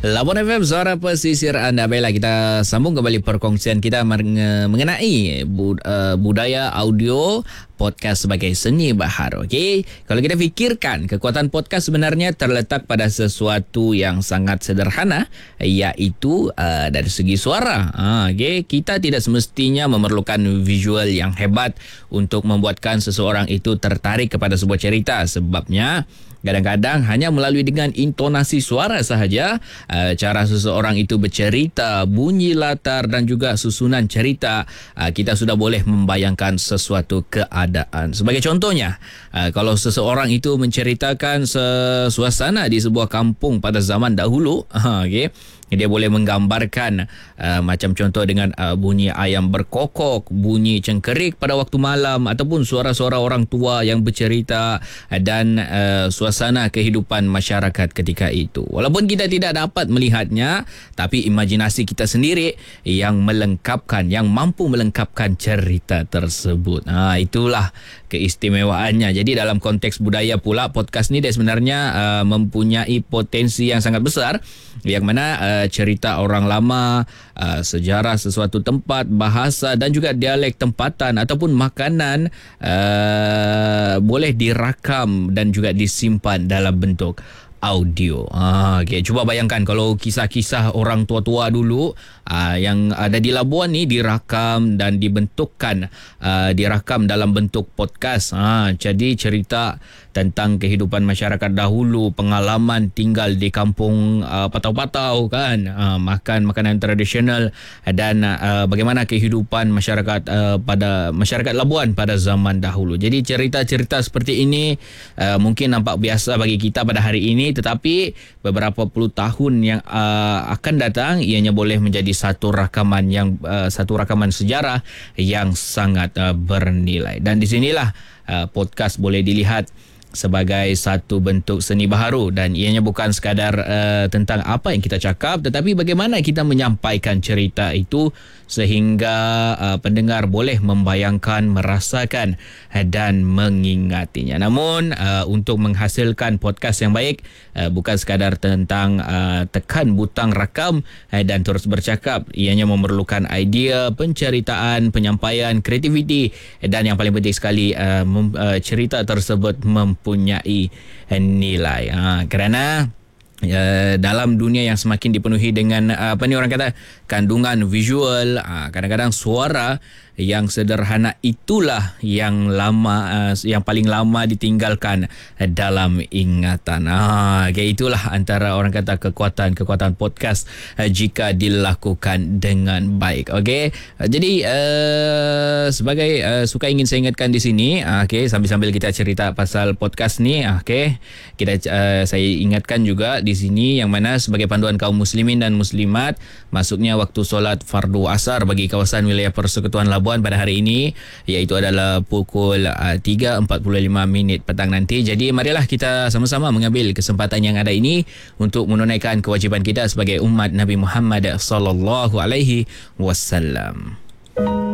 Labuan FM, suara pesisir anda. Baiklah, kita sambung kembali perkongsian kita mengenai budaya audio podcast sebagai seni baharu. Okey, kalau kita fikirkan, kekuatan podcast sebenarnya terletak pada sesuatu yang sangat sederhana, iaitu dari segi suara. Okey, kita tidak semestinya memerlukan visual yang hebat untuk membuatkan seseorang itu tertarik kepada sebuah cerita. Sebabnya kadang-kadang hanya melalui dengan intonasi suara sahaja, cara seseorang itu bercerita, bunyi latar dan juga susunan cerita, kita sudah boleh membayangkan sesuatu keadaan. Sebagai contohnya, kalau seseorang itu menceritakan suasana di sebuah kampung pada zaman dahulu, okay, dia boleh menggambarkan macam contoh dengan bunyi ayam berkokok, bunyi cengkerik pada waktu malam, ataupun suara-suara orang tua yang bercerita dan suasana kehidupan masyarakat ketika itu. Walaupun kita tidak dapat melihatnya, tapi imajinasi kita sendiri yang melengkapkan, yang mampu melengkapkan cerita tersebut. Itulah keistimewaannya. Jadi dalam konteks budaya pula, podcast ni dia sebenarnya mempunyai potensi yang sangat besar, yang mana cerita orang lama, sejarah sesuatu tempat, bahasa dan juga dialek tempatan ataupun makanan boleh dirakam dan juga disimpan dalam bentuk audio. Okay. Cuba bayangkan kalau kisah-kisah orang tua-tua dulu yang ada di Labuan ni dirakam dan dibentukkan, dirakam dalam bentuk podcast. Jadi cerita tentang kehidupan masyarakat dahulu, pengalaman tinggal di kampung patau-patau kan, makan makanan tradisional dan bagaimana kehidupan masyarakat pada masyarakat Labuan pada zaman dahulu. Jadi cerita-cerita seperti ini mungkin nampak biasa bagi kita pada hari ini, tetapi beberapa puluh tahun yang akan datang ianya boleh menjadi satu rakaman sejarah yang sangat bernilai. Dan di sinilah podcast boleh dilihat sebagai satu bentuk seni baharu, dan ianya bukan sekadar tentang apa yang kita cakap, tetapi bagaimana kita menyampaikan cerita itu sehingga pendengar boleh membayangkan, merasakan dan mengingatinya. Namun untuk menghasilkan podcast yang baik, bukan sekadar tentang tekan butang rakam dan terus bercakap. Ianya memerlukan idea, penceritaan, penyampaian, kreativiti, dan yang paling penting sekali cerita tersebut mempunyai nilai. Kerana dalam dunia yang semakin dipenuhi dengan orang kata kandungan visual, kadang-kadang suara yang sederhana itulah yang lama, yang paling lama ditinggalkan dalam ingatan. Itulah antara orang kata kekuatan podcast jika dilakukan dengan baik. Okey, jadi sebagai suka ingin saya ingatkan di sini, sambil-sambil kita cerita pasal podcast ni, saya ingatkan juga di sini yang mana sebagai panduan kaum muslimin dan muslimat, masuknya waktu solat fardu asar bagi kawasan wilayah Persekutuan Labuan pada hari ini, iaitu adalah pukul 3.45 petang nanti. Jadi marilah kita sama-sama mengambil kesempatan yang ada ini untuk menunaikan kewajipan kita sebagai umat Nabi Muhammad sallallahu alaihi wasallam.